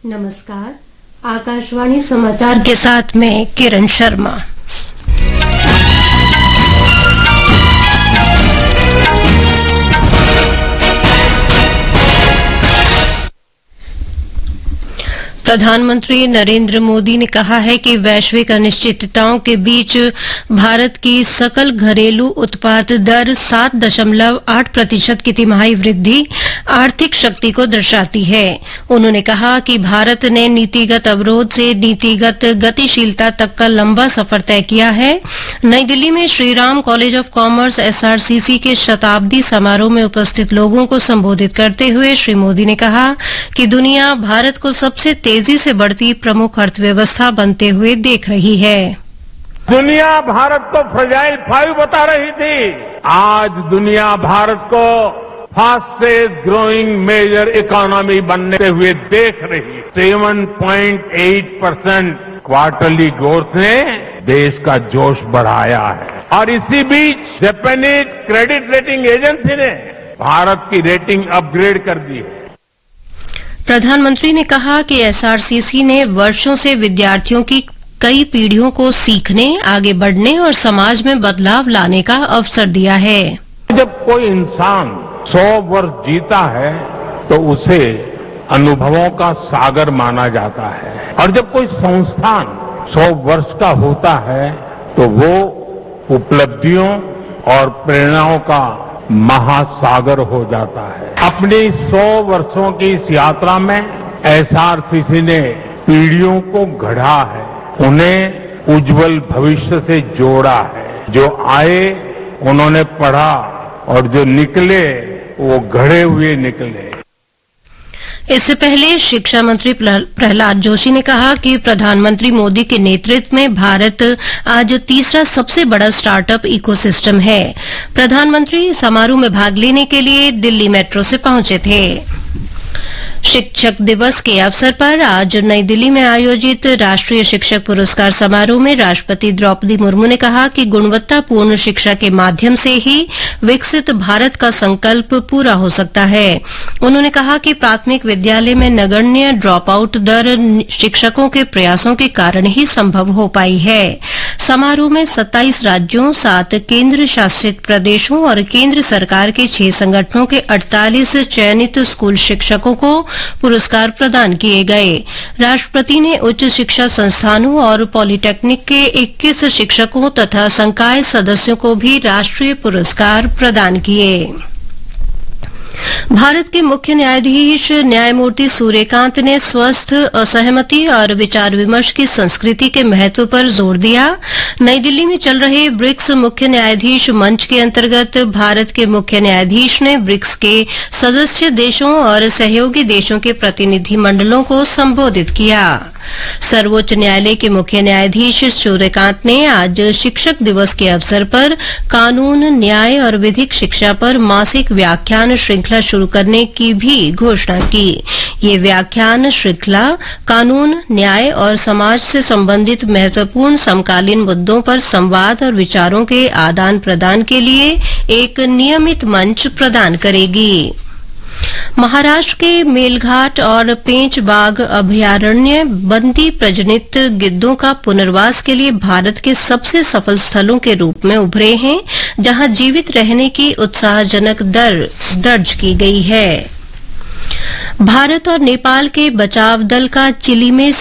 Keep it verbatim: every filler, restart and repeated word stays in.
नमस्कार, आकाशवाणी समाचार के साथ मैं किरण शर्मा। प्रधानमंत्री नरेंद्र मोदी ने कहा है कि वैश्विक अनिश्चितताओं के बीच भारत की सकल घरेलू उत्पाद दर सात दशमलव आठ प्रतिशत की तिमाही वृद्धि आर्थिक शक्ति को दर्शाती है। उन्होंने कहा कि भारत ने नीतिगत अवरोध से नीतिगत गतिशीलता तक का लंबा सफर तय किया है। नई दिल्ली में Shriram college of commerce SRCC के शताब्दी समारोह में उपस्थित लोगों को संबोधित करते हुए श्री मोदी ने कहा कि दुनिया भारत को सबसे तेजी से बढ़ती प्रमुख अर्थव्यवस्था बनते हुए देख रही है। दुनिया भारत को फ्रजाइल फाइव बता रही थी, आज दुनिया भारत को फास्टेस्ट ग्रोइंग मेजर इकोनॉमी बनते हुए देख रही है। सात पॉइंट आठ परसेंट क्वार्टरली ग्रोथ ने देश का जोश बढ़ाया है और इसी बीच जापानीज क्रेडिट रेटिंग एजेंसी ने भारत की रेटिंग अपग्रेड कर दी है। प्रधानमंत्री ने कहा कि एसआरसीसी ने वर्षों से विद्यार्थियों की कई पीढ़ियों को सीखने, आगे बढ़ने और समाज में बदलाव लाने का अवसर दिया है। जब कोई इंसान सौ वर्ष जीता है तो उसे अनुभवों का सागर माना जाता है और जब कोई संस्थान सौ वर्ष का होता है तो वो उपलब्धियों और प्रेरणाओं का महासागर हो जाता है। अपनी सौ वर्षों की इस यात्रा में एसआरसीसी ने पीढ़ियों को गढ़ा है, उन्हें उज्जवल भविष्य से जोड़ा है। जो आए उन्होंने पढ़ा और जो निकले वो गढ़े हुए निकले। इससे पहले शिक्षा मंत्री प्रहलाद जोशी ने कहा कि प्रधानमंत्री मोदी के नेतृत्व में भारत आज तीसरा सबसे बड़ा स्टार्टअप इकोसिस्टम है। प्रधानमंत्री समारोह में भाग लेने के लिए दिल्ली मेट्रो से पहुंचे थे। शिक्षक दिवस के अवसर पर आज नई दिल्ली में आयोजित राष्ट्रीय शिक्षक पुरस्कार समारोह में राष्ट्रपति द्रौपदी मुर्मू ने कहा कि गुणवत्तापूर्ण शिक्षा के माध्यम से ही विकसित भारत का संकल्प पूरा हो सकता है। उन्होंने कहा कि प्राथमिक विद्यालय में नगण्य ड्रॉप आउट दर शिक्षकों के प्रयासों के कारण ही संभव हो पाई है। समारोह में सत्ताईस राज्यों, सात केंद्र शासित प्रदेशों और केंद्र सरकार के छह संगठनों के अड़तालीस चयनित स्कूल शिक्षकों को पुरस्कार प्रदान किए गए। राष्ट्रपति ने उच्च शिक्षा संस्थानों और पॉलिटेक्निक के इक्कीस शिक्षकों तथा संकाय सदस्यों को भी राष्ट्रीय पुरस्कार प्रदान किए। भारत के मुख्य न्यायाधीश न्यायमूर्ति सूर्यकांत ने स्वस्थ, असहमति और विचार विमर्श की संस्कृति के महत्व पर जोर दिया। नई दिल्ली में चल रहे ब्रिक्स मुख्य न्यायाधीश मंच के अंतर्गत भारत के मुख्य न्यायाधीश ने ब्रिक्स के सदस्य देशों और सहयोगी देशों के प्रतिनिधि मंडलों को संबोधित किया। सर्वोच्च न्यायालय के मुख्य न्यायाधीश सूर्यकांत ने आज शिक्षक दिवस के अवसर पर कानून, न्याय और विधिक शिक्षा पर मासिक व्याख्यान श्रृंखला शुरू करने की भी घोषणा की। ये व्याख्यान श्रृंखला कानून, न्याय और समाज से संबंधित महत्वपूर्ण समकालीन मुद्दों पर संवाद और विचारों के आदान प्रदान के लिए एक नियमित मंच प्रदान करेगी। महाराष्ट्र के मेलघाट और पेंच बाघ अभयारण्य बंदी प्रजनित गिद्धों का पुनर्वास के लिए भारत के सबसे सफल स्थलों के रूप में उभरे हैं, जहां जीवित रहने की उत्साहजनक दर दर्ज की गई है। भारत और नेपाल के बचाव दल का चिली में